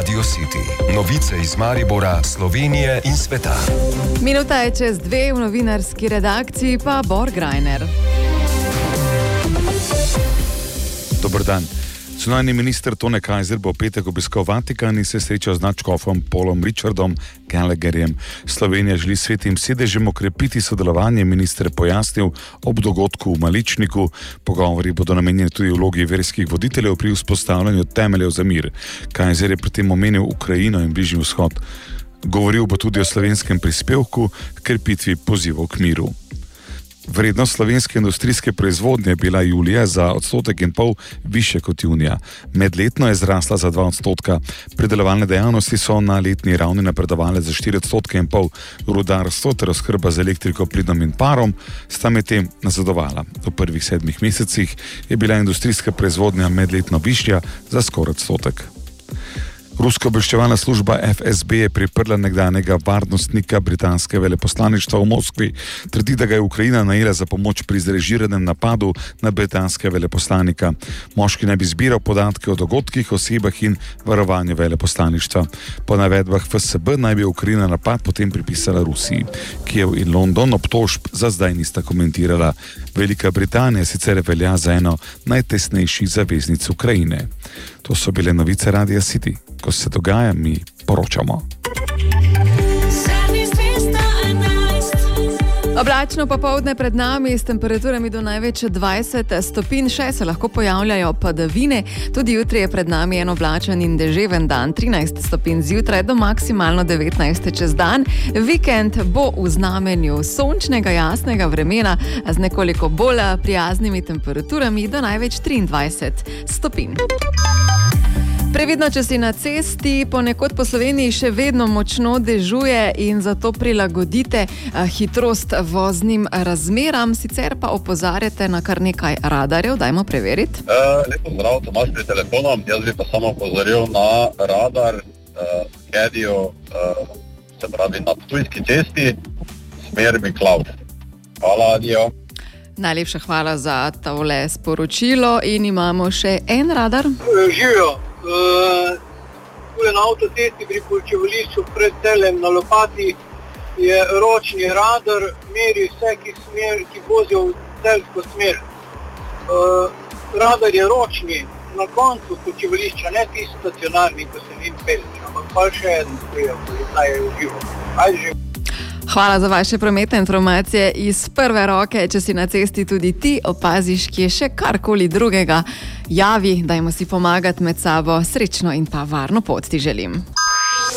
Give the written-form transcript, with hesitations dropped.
Radio City. Novice iz Maribora, Slovenije in sveta. Minuta je čez 2, v novinarski redakciji pa Bor Grajner. Dober dan. Zunanji minister Tone Kajzer bo v petek obiskal Vatikan in se srečal z nadškofom Paulom Richardom Gallagherjem. Slovenija želi svetim sedežem okrepiti sodelovanje, minister pojasnil ob dogodku v Maličniku. Pogovori bodo namenjeni tudi vlogi verskih voditeljev pri vzpostavljanju temeljev za mir. Kajzer je pri tem omenil Ukrajino in Bližnji vzhod. Govoril bo tudi o slovenskem prispevku k krepitvi pozivov k miru. Vrednost slovenske industrijske proizvodnje je bila julija za 1,5% više kot junija. Medletno je zrasla za 2%. Predelovalne dejavnosti so na letni ravni napredovale za 4,5%. Rudarstvo ter oskrba z elektriko, plinom in parom sta medtem nazadovala. V prvih 7 mesecih je bila industrijska proizvodnja medletno višja za skoraj 1%. Ruska obveščevalna služba FSB je priprla nekdanjega varnostnika britanskega veleposlaništva v Moskvi. Trdi, da ga je Ukrajina najela za pomoč pri zrežiranem napadu na britanskega veleposlanika. Moški naj bi zbiral podatke o dogodkih, osebah in varovanju veleposlaništva. Po navedbah FSB naj bi Ukrajina napad potem pripisala Rusiji. Kijev in London obtožb za zdaj nista komentirala. Velika Britanija sicer velja za eno najtesnejših zaveznic Ukrajine. To so bile novice Radia City. Ko se dogaja, mi poročamo. Oblačno popoldne pred nami s temperaturami do največ 20 stopinj, še se lahko pojavljajo padavine. Tudi jutri je pred nami en oblačen in deževen dan, 13 stopinj zjutraj do maksimalno 19 čez dan. Vikend bo v znamenju sončnega, jasnega vremena z nekoliko bolj prijaznimi temperaturami do največ 23 stopinj. Previdno, če si na cesti, ponekod po Sloveniji še vedno močno dežuje in zato prilagodite hitrost voznim razmeram, sicer pa opozarjate na kar nekaj radarjev. Dajmo preveriti. Lepo zdrav, Tomaž pri telefonu. Jaz bi pa samo opozoril na radar Kedijo, se pravi na Ptujski cesti, smer Miklavž. Hvala, adijo. Najlepša hvala za tole sporočilo in imamo še en radar. Živijo. Tule na avtocesti pri počivališču pred Celjem na Lopati je ročni radar, meri vse, ki vozijo v celjsko smer. Radar je ročni na koncu počivališča, ne tisti stacionarni, ko se njim pelje, ampak pa še en je živo. Ajde živo. Hvala za vaše prometne informacije iz prve roke. Če si na cesti tudi ti opaziš, kje še karkoli drugega, javi, dajmo si pomagati med sabo. Srečno in pa varno pot ti želim.